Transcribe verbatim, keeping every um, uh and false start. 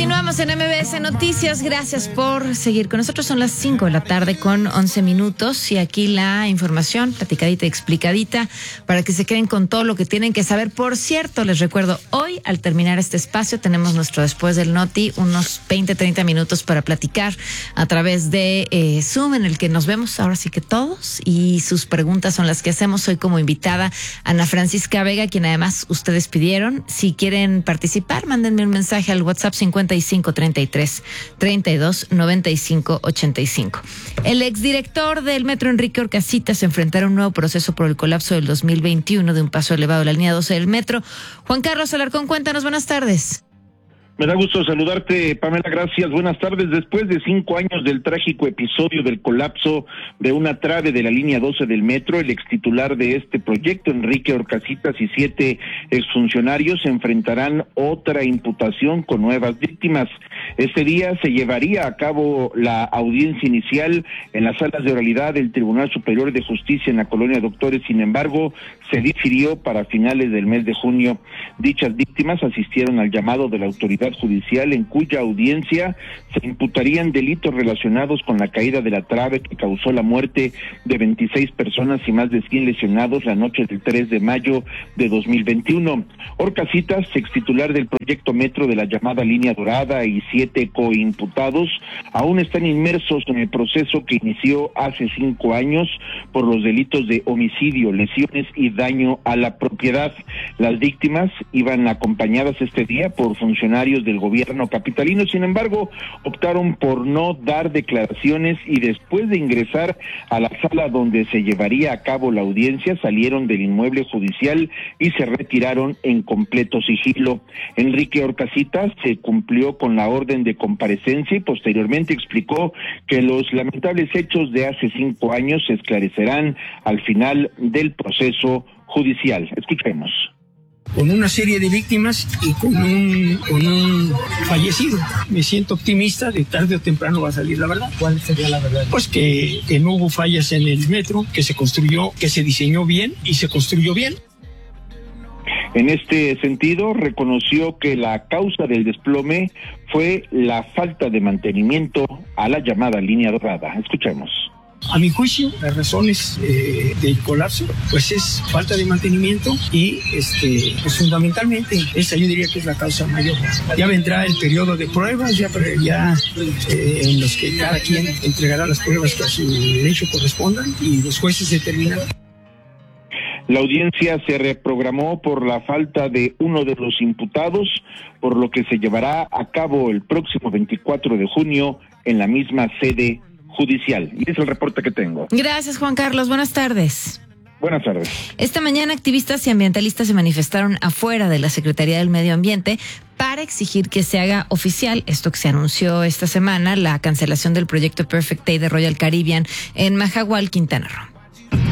Continuamos en M B S Noticias. Gracias por seguir con nosotros. Son las cinco de la tarde con once minutos y aquí la información platicadita y explicadita para que se queden con todo lo que tienen que saber. Por cierto, les recuerdo, hoy al terminar este espacio tenemos nuestro Después del Noti, unos veinte, treinta minutos para platicar a través de eh, Zoom, en el que nos vemos ahora sí que todos, y sus preguntas son las que hacemos. Hoy como invitada Ana Francisca Vega, quien además ustedes pidieron. Si quieren participar, mándenme un mensaje al WhatsApp cincuenta y cinco, treinta y tres, treinta y dos, noventa y cinco, ochenta y cinco. El exdirector del Metro, Enrique Orcasitas, se enfrentará a un nuevo proceso por el colapso del dos mil veintiuno de un paso elevado de la línea doce del Metro. Juan Carlos Alarcón, cuéntanos, buenas tardes. Me da gusto saludarte, Pamela, gracias. Buenas tardes. Después de cinco años del trágico episodio del colapso de una trave de la línea doce del metro, el extitular de este proyecto, Enrique Orcasitas, y siete exfuncionarios se enfrentarán otra imputación con nuevas víctimas. Este día se llevaría a cabo la audiencia inicial en las salas de oralidad del Tribunal Superior de Justicia en la Colonia Doctores. Sin embargo, se difirió para finales del mes de junio. Dichas víctimas asistieron al llamado de la autoridad judicial, en cuya audiencia se imputarían delitos relacionados con la caída de la trave que causó la muerte de veintiséis personas y más de cien lesionados la noche del tres de mayo de dos mil veintiuno. Orcasitas, extitular del proyecto Metro de la llamada Línea Dorada, y siete coimputados aún están inmersos en el proceso que inició hace cinco años por los delitos de homicidio, lesiones y daño a la propiedad. Las víctimas iban acompañadas este día por funcionarios del gobierno capitalino. Sin embargo, optaron por no dar declaraciones y después de ingresar a la sala donde se llevaría a cabo la audiencia, salieron del inmueble judicial y se retiraron en completo sigilo. Enrique Orcasitas se cumplió con la orden de comparecencia y posteriormente explicó que los lamentables hechos de hace cinco años se esclarecerán al final del proceso judicial. Escuchemos. Con una serie de víctimas y con un, con un fallecido. Me siento optimista de tarde o temprano va a salir la verdad. ¿Cuál sería la verdad? Pues que, que no hubo fallas en el metro, que se construyó, que se diseñó bien y se construyó bien. En este sentido, reconoció que la causa del desplome fue la falta de mantenimiento a la llamada Línea Dorada. Escuchemos. A mi juicio, las razones eh, del colapso, pues es falta de mantenimiento y, este, pues fundamentalmente, esa yo diría que es la causa mayor. Ya vendrá el periodo de pruebas, ya, ya eh, en los que cada quien entregará las pruebas que a su derecho correspondan y los jueces determinarán. La audiencia se reprogramó por la falta de uno de los imputados, por lo que se llevará a cabo el próximo veinticuatro de junio en la misma sede judicial. Y es el reporte que tengo. Gracias, Juan Carlos. Buenas tardes. Buenas tardes. Esta mañana activistas y ambientalistas se manifestaron afuera de la Secretaría del Medio Ambiente para exigir que se haga oficial esto que se anunció esta semana, la cancelación del proyecto Perfect Day de Royal Caribbean en Majahual, Quintana Roo.